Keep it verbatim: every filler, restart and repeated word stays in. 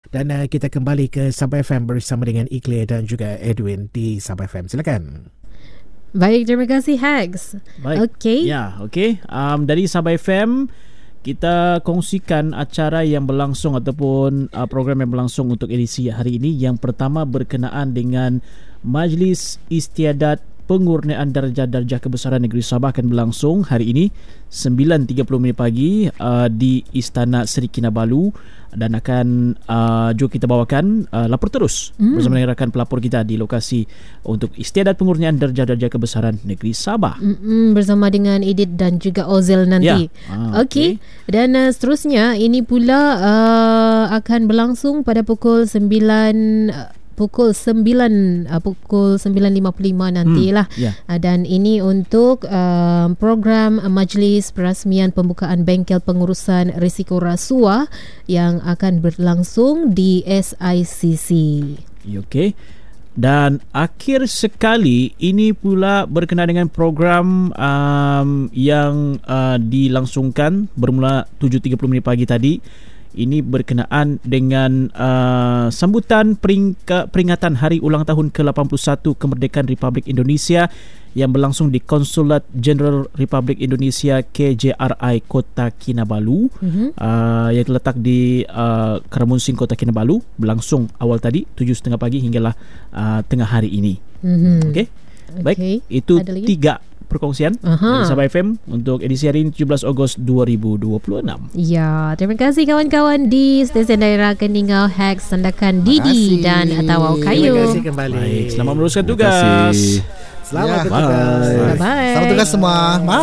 Dan uh, kita kembali ke Sabah F M bersama dengan Ikhlas dan juga Edwin di Sabah F M. Silakan. Baik, terima kasih Hags. Baik. Okey. Ya, okey. Um, dari Sabah F M kita kongsikan acara yang berlangsung ataupun uh, program yang berlangsung untuk edisi hari ini. Yang pertama berkenaan dengan Majlis Istiadat Pengurniaan Darjah-Darjah Kebesaran Negeri Sabah akan berlangsung hari ini sembilan tiga puluh minit pagi uh, di Istana Seri Kinabalu, dan akan uh, juga kita bawakan uh, lapor terus mm. bersama dengan rakan pelapor kita di lokasi untuk Istiadat Pengurniaan Darjah-Darjah Kebesaran Negeri Sabah. Mm-mm, bersama dengan Edith dan juga Ozel nanti. Ya. Ah, Okey. Okay. Dan uh, seterusnya ini pula uh, akan berlangsung pada pukul sembilan uh, pukul sembilan uh, pukul sembilan lima puluh lima nantilah. Hmm, yeah. uh, dan ini untuk uh, program uh, Majlis Perasmian Pembukaan Bengkel Pengurusan Risiko Rasuah yang akan berlangsung di S I C C. Okey. Dan akhir sekali ini pula berkenaan dengan program um, yang uh, dilangsungkan bermula tujuh tiga puluh minit pagi tadi. Ini berkenaan dengan uh, sambutan peringka, peringatan Hari Ulang Tahun ke lapan puluh satu Kemerdekaan Republik Indonesia yang berlangsung di Konsulat Jenderal Republik Indonesia K J R I Kota Kinabalu, mm-hmm. uh, yang terletak di uh, Karamunsing Kota Kinabalu, berlangsung awal tadi tujuh tiga puluh pagi hinggalah uh, tengah hari ini. Mm-hmm. Okey. Baik, okay. Itu tiga perkongsian dari Sabah F M untuk edisi hari ini tujuh belas Ogos dua ribu dua puluh enam. Ya, terima kasih kawan-kawan di stesen daerah Keningau, Hags, Sandakan, Didi dan Tawau Kayu. Terima kasih kembali. Baik, selamat meneruskan tugas. Selamat ya. bertugas. Bye. Bye. Selamat tugas semua. Bye.